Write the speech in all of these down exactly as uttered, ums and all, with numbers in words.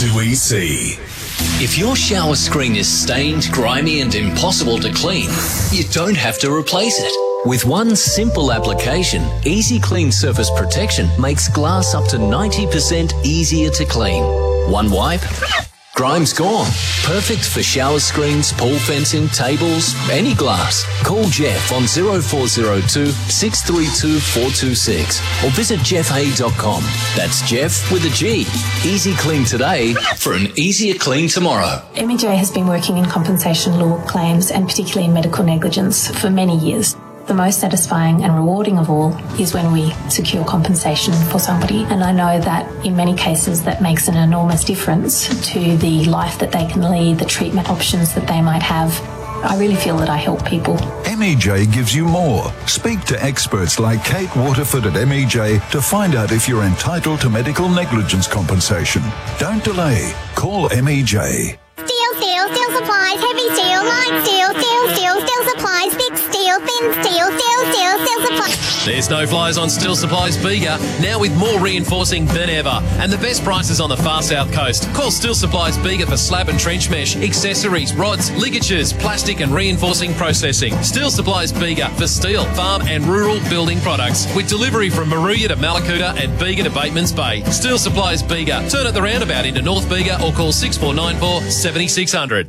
two E C. If your shower screen is stained, grimy and impossible to clean, you don't have to replace it. With one simple application, Easy Clean Surface Protection makes glass up to ninety percent easier to clean. One wipe, grime's gone. Perfect for shower screens, pool fencing, tables, any glass. Call Jeff on zero four zero two, six three two, four two six or visit jeff hay dot com. That's Jeff with a G. Easy Clean today for an easier clean tomorrow. M E J has been working in compensation law claims and particularly in medical negligence for many years. The most satisfying and rewarding of all is when we secure compensation for somebody. And I know that in many cases that makes an enormous difference to the life that they can lead, the treatment options that they might have. I really feel that I help people. M E J gives you more. Speak to experts like Kate Waterford at M E J to find out if you're entitled to medical negligence compensation. Don't delay. Call M E J. Steel, steel, steel supplies, heavy steel, light steel, steel, steel, steel supplies, thick steel, thin steel, steel, steel, steel supplies. There's no flies on Steel Supplies Bega, now with more reinforcing than ever. And the best prices on the far south coast. Call Steel Supplies Bega for slab and trench mesh, accessories, rods, ligatures, plastic and reinforcing processing. Steel Supplies Bega for steel, farm and rural building products. With delivery from Maruya to Malakuta and Bega to Bateman's Bay. Steel Supplies Bega. Turn at the roundabout into North Bega or call six four nine four, seven six zero zero.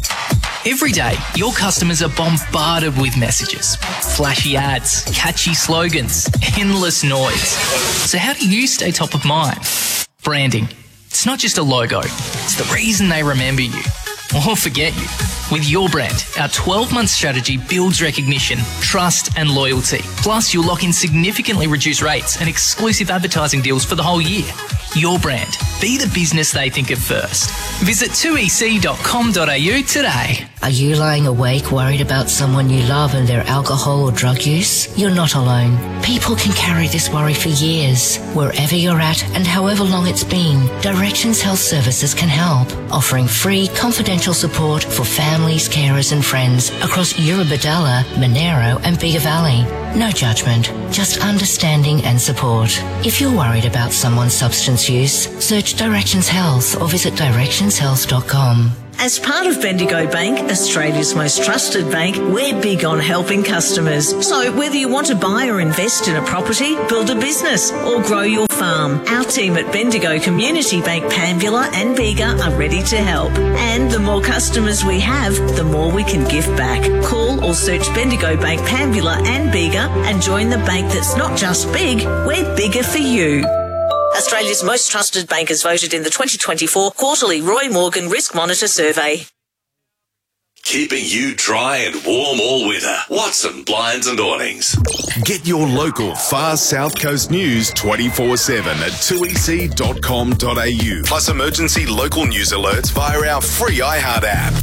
Every day, your customers are bombarded with messages, flashy ads, catchy slogans, endless noise. So how do you stay top of mind? Branding. It's not just a logo. It's the reason they remember you or forget you. With your brand, our twelve-month strategy builds recognition, trust and loyalty. Plus, you'll lock in significantly reduced rates and exclusive advertising deals for the whole year. Your brand. Be the business they think of first. Visit two e c dot com dot a u today. Are you lying awake worried about someone you love and their alcohol or drug use? You're not alone. People can carry this worry for years. Wherever you're at and however long it's been, Directions Health Services can help, offering free confidential support for families, carers and friends across Eurobodalla, Monero and Bega Valley. No judgment, just understanding and support. If you're worried about someone's substance use, search Directions Health or visit directions health dot com. As part of Bendigo Bank, Australia's most trusted bank, we're big on helping customers. So whether you want to buy or invest in a property, build a business or grow your farm, our team at Bendigo Community Bank Panbula and Bega are ready to help. And the more customers we have, the more we can give back. Call or search Bendigo Bank Panbula and Bega and join the bank that's not just big, we're bigger for you. Australia's most trusted bank is voted in the twenty twenty-four quarterly Roy Morgan Risk Monitor Survey. Keeping you dry and warm all winter. Watson Blinds and Awnings. Get your local far south coast news twenty-four seven at two e c dot com dot a u. Plus emergency local news alerts via our free iHeart app.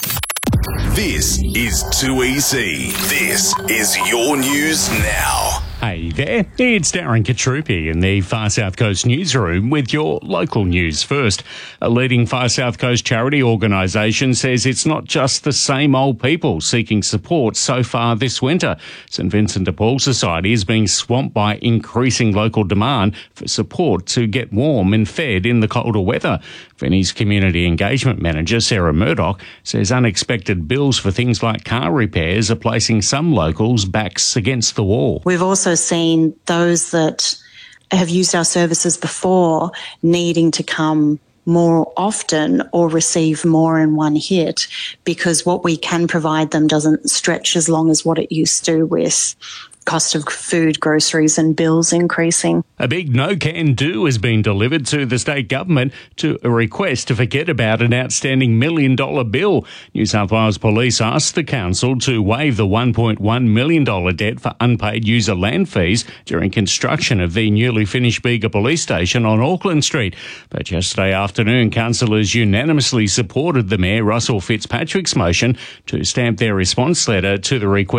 This is two E C. This is your news now. Hey there, it's Darren Katrupi in the Far South Coast newsroom with your local news first. A leading Far South Coast charity organisation says it's not just the same old people seeking support so far this winter. St Vincent de Paul Society is being swamped by increasing local demand for support to get warm and fed in the colder weather. Vinnie's Community Engagement Manager, Sarah Murdoch, says unexpected bills for things like car repairs are placing some locals' backs against the wall. We've also seen those that have used our services before needing to come more often or receive more in one hit because what we can provide them doesn't stretch as long as what it used to with cost of food, groceries and bills increasing. A big no-can-do has been delivered to the state government to a request to forget about an outstanding million dollar bill. New South Wales Police asked the council to waive the one point one million dollars debt for unpaid user land fees during construction of the newly finished Bega Police Station on Auckland Street. But yesterday afternoon, councillors unanimously supported the Mayor Russell Fitzpatrick's motion to stamp their response letter to the request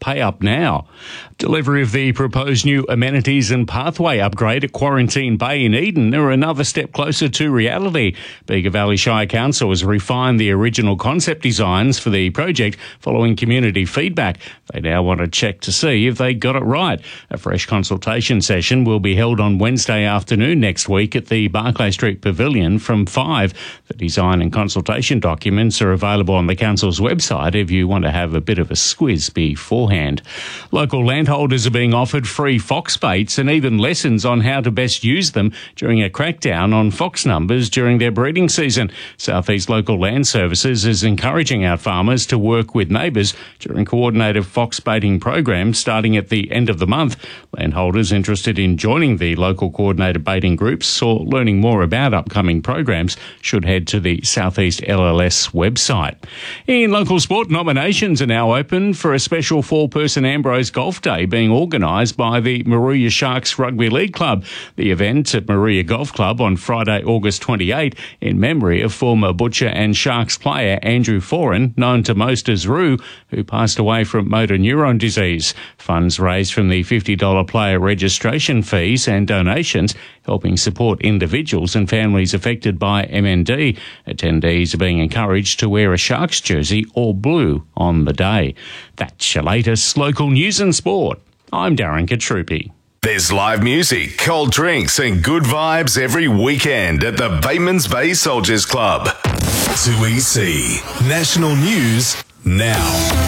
Pay Up Now. Delivery of the proposed new amenities and pathway upgrade at Quarantine Bay in Eden are another step closer to reality. Bega Valley Shire Council has refined the original concept designs for the project following community feedback. They now want to check to see if they got it right. A fresh consultation session will be held on Wednesday afternoon next week at the Barclay Street Pavilion from five. The design and consultation documents are available on the council's website if you want to have a bit of a squiz beforehand. Local landholders are being offered free fox baits and even lessons on how to best use them during a crackdown on fox numbers during their breeding season. South East Local Land Services is encouraging our farmers to work with neighbours during coordinated fox baiting programs starting at the end of the month. Landholders interested in joining the local coordinated baiting groups or learning more about upcoming programs should head to the South East L L S website. In local sport, nominations are now open for a special four-person Ambrose Golf Day being organised by the Moruya Sharks Rugby League Club. The event at Moruya Golf Club on Friday, August twenty-eighth, in memory of former Butcher and Sharks player Andrew Foran, known to most as Roo, who passed away from motor neuron disease. Funds raised from the fifty dollars player registration fees and donations, helping support individuals and families affected by M N D. Attendees are being encouraged to wear a Sharks jersey or blue on the day. That's your latest local news and sport. I'm Darren Katrupi. There's live music, cold drinks and good vibes every weekend at the Batemans Bay Soldiers Club. two E C National News now.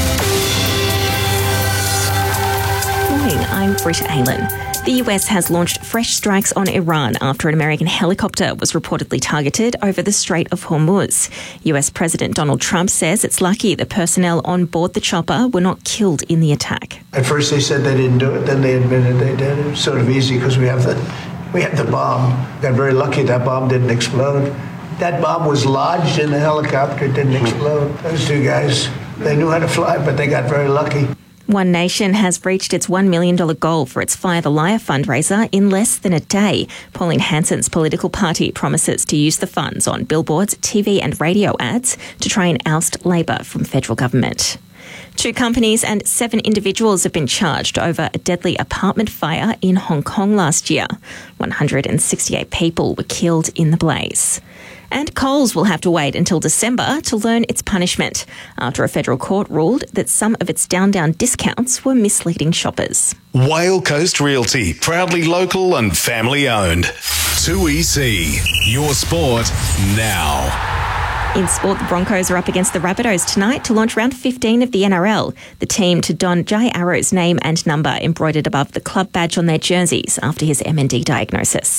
Morning, I'm Britta Aylan. The U S has launched fresh strikes on Iran after an American helicopter was reportedly targeted over the Strait of Hormuz. U S President Donald Trump says it's lucky the personnel on board the chopper were not killed in the attack. At first they said they didn't do it, then they admitted they did. It was sort of easy because we have the we have the bomb. Got very lucky that bomb didn't explode. That bomb was lodged in the helicopter, it didn't explode. Those two guys, they knew how to fly, but they got very lucky. One Nation has reached its one million dollars goal for its Fire the Liar fundraiser in less than a day. Pauline Hanson's political party promises to use the funds on billboards, T V and radio ads to try and oust Labor from federal government. Two companies and seven individuals have been charged over a deadly apartment fire in Hong Kong last year. one hundred sixty-eight people were killed in the blaze. And Coles will have to wait until December to learn its punishment after a federal court ruled that some of its down-down discounts were misleading shoppers. Whale Coast Realty, proudly local and family owned. two E C, your sport now. In sport, the Broncos are up against the Rabbitohs tonight to launch round fifteen of the N R L. The team to don Jai Arrow's name and number embroidered above the club badge on their jerseys after his M N D diagnosis.